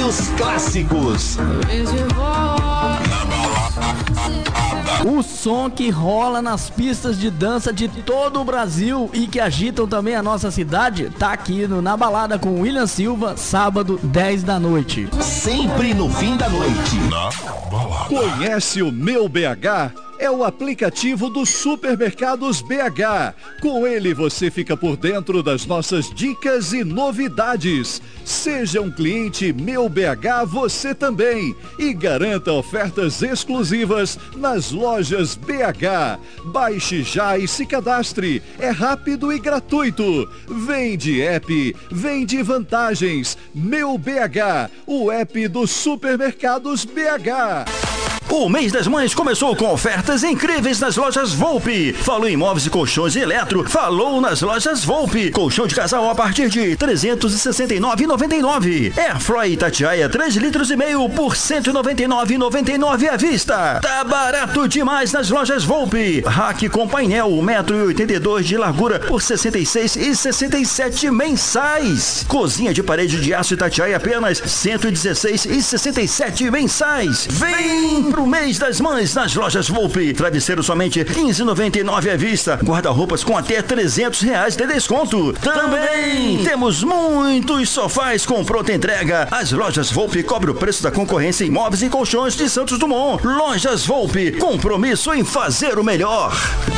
dos clássicos. O som que rola nas pistas de dança de todo o Brasil e que agitam também a nossa cidade, tá aqui no Na Balada com William Silva, sábado, 10 da noite. Sempre no fim da noite. Na Balada. Conhece o Meu BH? É o aplicativo dos supermercados BH. Com ele você fica por dentro das nossas dicas e novidades. Seja um cliente Meu BH você também e garanta ofertas exclusivas nas lojas BH. Baixe já e se cadastre. É rápido e gratuito. Vem de app, vem de vantagens. Meu BH, o app dos supermercados BH. O mês das mães começou com ofertas incríveis nas lojas Volpe. Falou em móveis e colchões e eletro, falou nas lojas Volpe. Colchão de casal a partir de R$ 369,99. Airfry Itatiaia 3,5 litros por R$ 199,99 à vista. Tá barato demais nas lojas Volpe. Rack com painel 1,82 m de largura por R$ 66,67 mensais. Cozinha de parede de aço Itatiaia apenas R$ 116,67 mensais. Vem pro mês das mães nas lojas Volpe. Travesseiro somente R$ 15,99 à vista. Guarda-roupas com até R$ 300 de desconto. Também temos muitos sofás com pronta entrega. As lojas Volpe cobrem o preço da concorrência em móveis e colchões de Santos Dumont. Lojas Volpe, compromisso em fazer o melhor.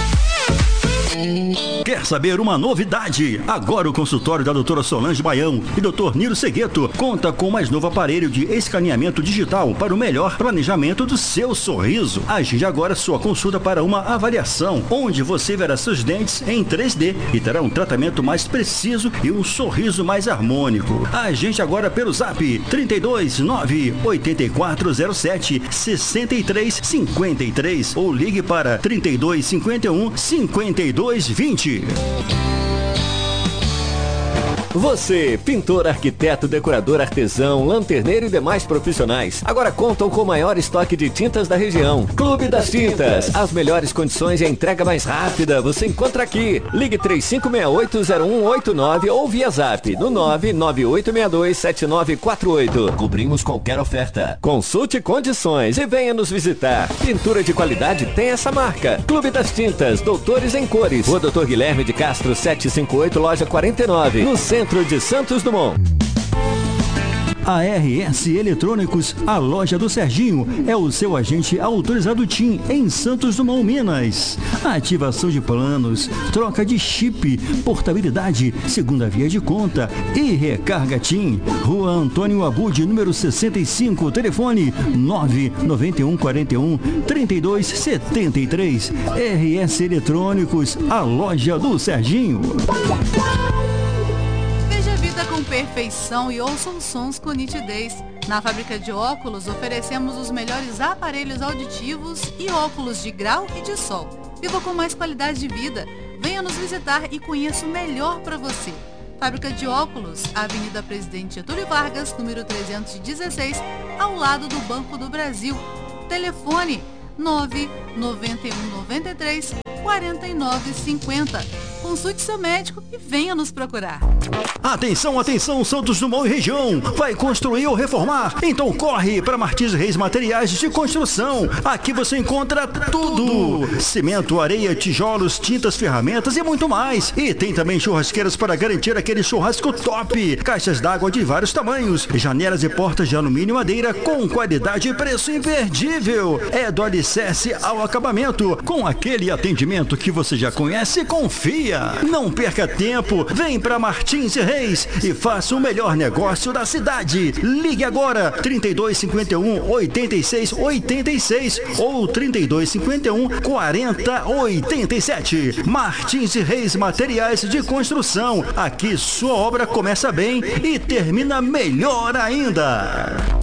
Quer saber uma novidade? Agora o consultório da doutora Solange Baião e doutor Niro Segueto conta com o mais novo aparelho de escaneamento digital para o melhor planejamento do seu sorriso. Agende agora sua consulta para uma avaliação, onde você verá seus dentes em 3D e terá um tratamento mais preciso e um sorriso mais harmônico. Agende agora pelo zap 32 9 8407 6353 ou ligue para 32 51 5220. Você, pintor, arquiteto, decorador, artesão, lanterneiro e demais profissionais, agora contam com o maior estoque de tintas da região. Clube das Tintas. As melhores condições e a entrega mais rápida você encontra aqui. Ligue 3568-0189 ou via zap no 998627948. Cobrimos qualquer oferta. Consulte condições e venha nos visitar. Pintura de qualidade tem essa marca. Clube das Tintas, Doutores em Cores. Rua Doutor Guilherme de Castro 758, loja 49, no centro de Santos Dumont. A RS Eletrônicos, a loja do Serginho, é o seu agente autorizado TIM em Santos Dumont, Minas. Ativação de planos, troca de chip, portabilidade, segunda via de conta e recarga TIM. Rua Antônio Abud, número 65, telefone 99141-3273. RS Eletrônicos, a loja do Serginho. Com perfeição e ouçam sons com nitidez. Na fábrica de óculos oferecemos os melhores aparelhos auditivos e óculos de grau e de sol. Viva com mais qualidade de vida. Venha nos visitar e conheça o melhor para você. Fábrica de óculos, Avenida Presidente Getúlio Vargas, número 316, ao lado do Banco do Brasil. Telefone 99193 4950. Consulte seu médico e venha nos procurar. Atenção, atenção, Santos Dumont e região. Vai construir ou reformar? Então corre para Martins Reis Materiais de Construção. Aqui você encontra tudo: cimento, areia, tijolos, tintas, ferramentas e muito mais. E tem também churrasqueiras para garantir aquele churrasco top. Caixas d'água de vários tamanhos. Janelas e portas de alumínio e madeira com qualidade e preço imperdível. É do alicerce ao acabamento, com aquele atendimento que você já conhece e confia. Não perca tempo, vem para Martins Reis e faça o melhor negócio da cidade. Ligue agora 3251-8686 ou 3251-4087. Martins Reis Materiais de Construção. Aqui sua obra começa bem e termina melhor ainda.